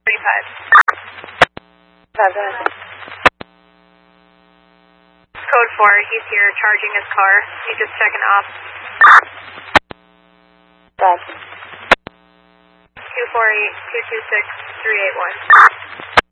Go ahead. Code 4, he's here charging his car. He's just checking off. Go ahead. 248-226-381.